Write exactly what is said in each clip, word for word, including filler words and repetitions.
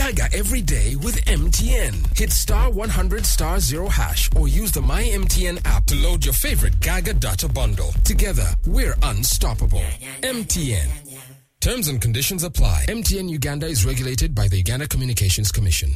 Gaga every day with M T N. Hit star one hundred star zero hash or use the My M T N app to load your favorite Gaga data bundle. Together, we're unstoppable. M T N. Terms and conditions apply. M T N Uganda is regulated by the Uganda Communications Commission.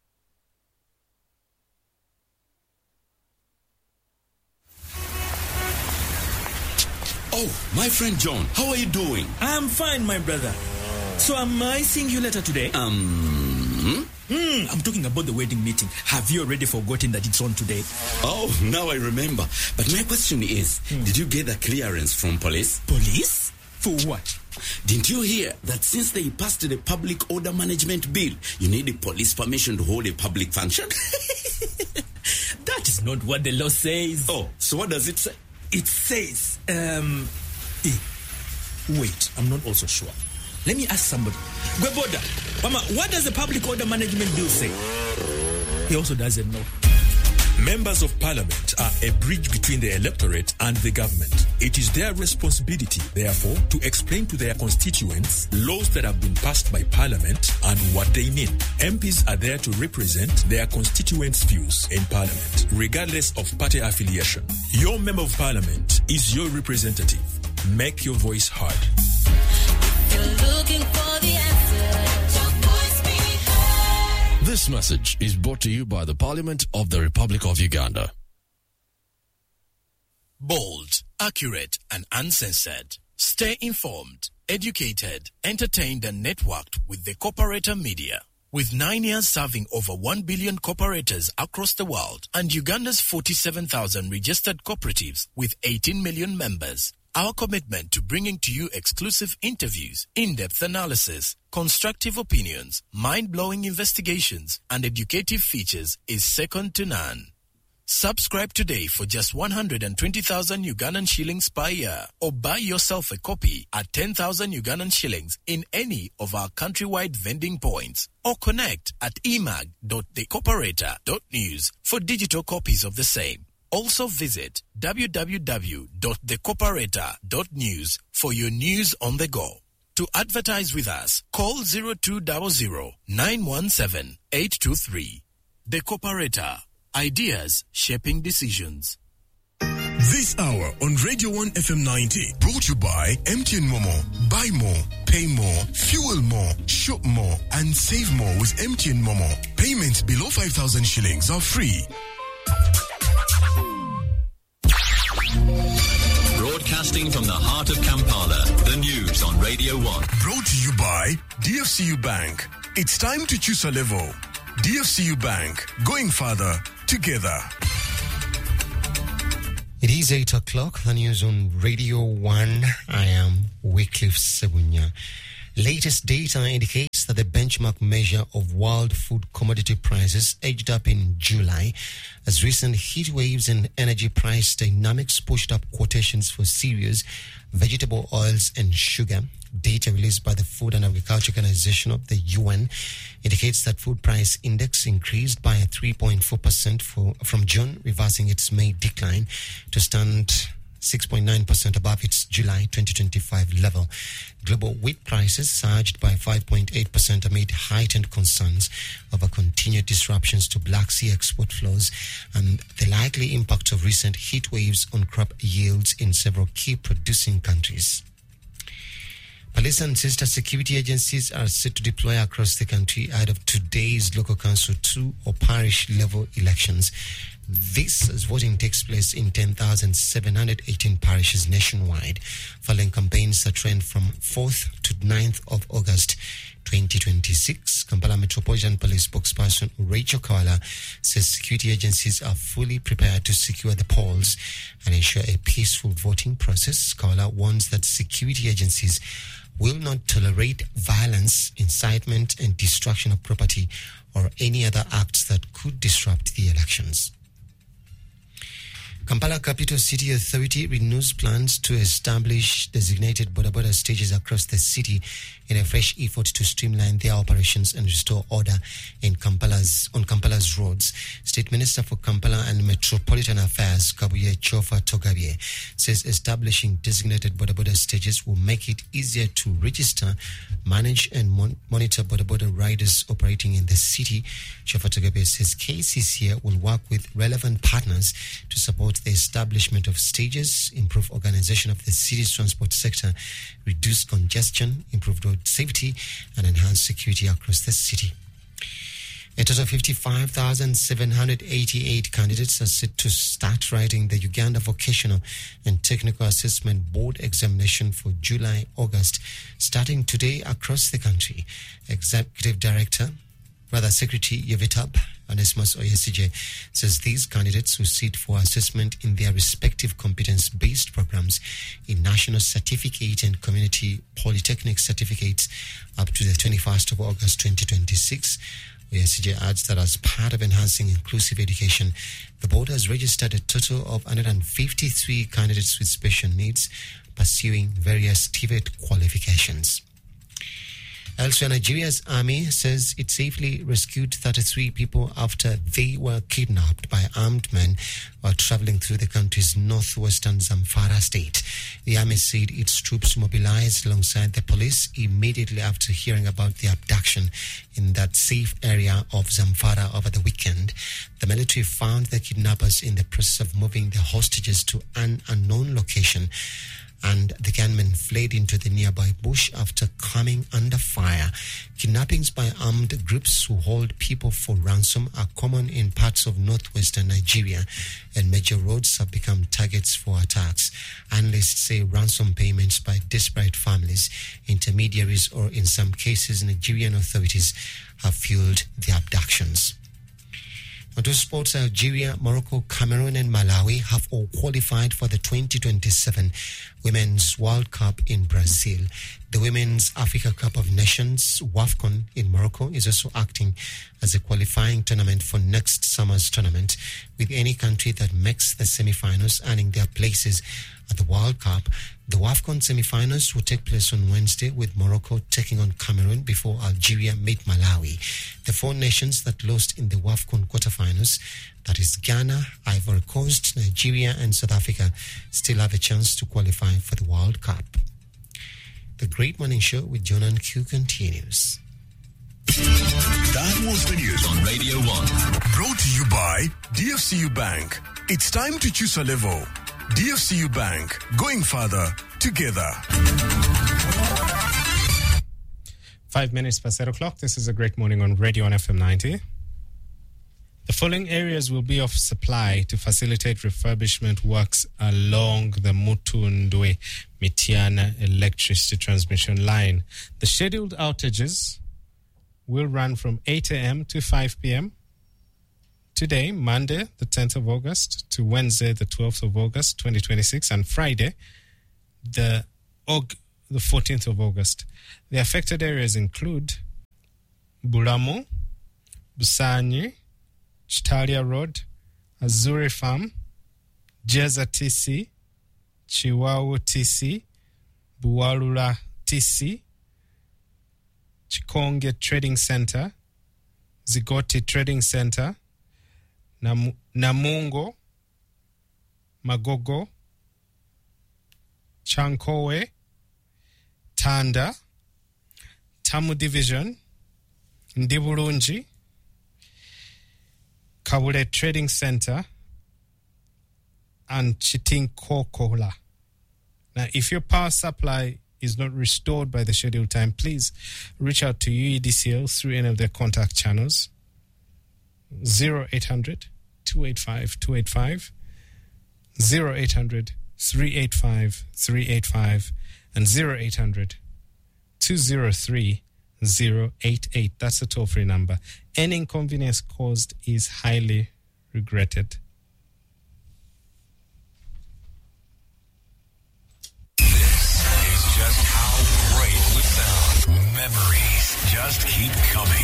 Oh, my friend John, how are you doing? I'm fine, my brother. So am I seeing you later today? Um... Mm, I'm talking about the wedding meeting. Have you already forgotten that it's on today? Oh, now I remember. But my question is, hmm. did you get the clearance from police? Police? For what? Didn't you hear that since they passed the Public Order Management Bill, you need a police permission to hold a public function? That is not what the law says. Oh, so what does it say? It says, um, eh, wait, I'm not also sure. Let me ask somebody. Gweboda, Mama, what does the Public Order Management Bill say? He also doesn't know. Members of Parliament are a bridge between the electorate and the government. It is their responsibility, therefore, to explain to their constituents laws that have been passed by Parliament and what they mean. M Ps are there to represent their constituents' views in Parliament, regardless of party affiliation. Your Member of Parliament is your representative. Make your voice heard. You're looking for the answer. This message is brought to you by the Parliament of the Republic of Uganda. Bold, accurate, and uncensored. Stay informed, educated, entertained, and networked with the Corporator Media. With nine years serving over one billion corporators across the world and Uganda's forty-seven thousand registered cooperatives with eighteen million members, our commitment to bringing to you exclusive interviews, in-depth analysis, constructive opinions, mind-blowing investigations, and educative features is second to none. Subscribe today for just one hundred twenty thousand Ugandan shillings per year, or buy yourself a copy at ten thousand Ugandan shillings in any of our countrywide vending points, or connect at emag dot the corporator dot news for digital copies of the same. Also visit w w w dot the corporator dot news for your news on the go. To advertise with us, call zero two zero zero nine one seven eight two three. The Corporator. Ideas shaping decisions. This hour on Radio one F M ninety, brought to you by M T N Momo. Buy more, pay more, fuel more, shop more, and save more with M T N Momo. Payments below five thousand shillings are free. Broadcasting from the heart of Kampala, the news on Radio one. Brought to you by D F C U Bank. It's time to choose a level. D F C U Bank, going further together. It is eight o'clock, the news on Radio one. I am Wycliffe Sebunya. Latest data indicates that the benchmark measure of world food commodity prices edged up in July as recent heat waves and energy price dynamics pushed up quotations for cereals, vegetable oils, and sugar. Data released by the Food and Agriculture Organization of the U N indicates that food price index increased by three point four percent for, from June, reversing its May decline to stand six point nine percent above its July twenty twenty-five level. Global wheat prices surged by five point eight percent amid heightened concerns over continued disruptions to Black Sea export flows and the likely impact of recent heat waves on crop yields in several key producing countries. Police and sister security agencies are set to deploy across the country ahead of today's local council two or parish level elections. This as voting takes place in ten thousand seven hundred eighteen parishes nationwide, following campaigns that ran from fourth to ninth of August twenty twenty-six. Kampala Metropolitan Police spokesperson Rachel Kawala says security agencies are fully prepared to secure the polls and ensure a peaceful voting process. Kawala warns that security agencies will not tolerate violence, incitement, and destruction of property or any other acts that could disrupt the elections. Kampala Capital City Authority renews plans to establish designated border border stages across the city in a fresh effort to streamline their operations and restore order in Kampala's on Kampala's roads. State Minister for Kampala and Metropolitan Affairs, Kabuye Chofa Togabye, says establishing designated border border stages will make it easier to register, manage and mon- monitor border border riders operating in the city. Chofa Togabye says K C C will work with relevant partners to support the establishment of stages, improve organization of the city's transport sector, reduce congestion, improve road safety, and enhance security across the city. A total of fifty-five thousand seven hundred eighty-eight candidates are set to start writing the Uganda Vocational and Technical Assessment Board examination for July-August, starting today across the country. Executive Director, rather Secretary Yevitab Onesmus Oyesije says these candidates will sit for assessment in their respective competence-based programs in National Certificate and Community Polytechnic Certificates up to the twenty-first of August twenty twenty-six. Oyesije adds that as part of enhancing inclusive education, the board has registered a total of one hundred fifty-three candidates with special needs pursuing various T V E T qualifications. Elsewhere, Nigeria's army says it safely rescued thirty-three people after they were kidnapped by armed men while traveling through the country's northwestern Zamfara state. The army said its troops mobilized alongside the police immediately after hearing about the abduction in that safe area of Zamfara over the weekend. The military found the kidnappers in the process of moving the hostages to an unknown location, and the gunmen fled into the nearby bush after coming under fire. Kidnappings by armed groups who hold people for ransom are common in parts of northwestern Nigeria, and major roads have become targets for attacks. Analysts say ransom payments by desperate families, intermediaries, or in some cases Nigerian authorities have fueled the abductions. To sports, Algeria, Morocco, Cameroon and Malawi have all qualified for the twenty twenty-seven Women's World Cup in Brazil. The Women's Africa Cup of Nations, WAFCON, in Morocco is also acting as a qualifying tournament for next summer's tournament, with any country that makes the semi-finals earning their places at the World Cup. The WAFCON semi-finals will take place on Wednesday, with Morocco taking on Cameroon before Algeria meet Malawi. The four nations that lost in the WAFCON quarterfinals, that is Ghana, Ivory Coast, Nigeria and South Africa, still have a chance to qualify for the World Cup. The Great Morning Show with John and Q continues. That was the news On Radio one. brought to you by D F C U Bank. It's time to choose a level. D F C U Bank, going further together. Five minutes past eight o'clock. This is a Great Morning on Radio on F M ninety. The following areas will be of supply to facilitate refurbishment works along the Mutundwe Mitiana electricity transmission line. The scheduled outages will run from eight a.m. to five p.m. today, Monday, the tenth of August, to Wednesday, the twelfth of August, twenty twenty-six, and Friday, the Og- the fourteenth of August. The affected areas include Bulamo, Busanyi, Chitalia Road, Azuri Farm, Jeza T C, Chiwawu T C, Buwalula T C, Chikonge Trading Center, Zigoti Trading Center, Nam- Namungo, Magogo, Chankowe, Tanda, Tamu Division, Ndibulunji, Kabule Trading Center, and Chitinkokola. Now, if your power supply is not restored by the scheduled time, please reach out to U E D C L through any of their contact channels. zero eight hundred, two eight five, two eight five, zero eight hundred, three eight five, three eight five, and zero eight hundred, two zero three, zero eight eight. That's the toll-free number. Any inconvenience caused is highly regretted.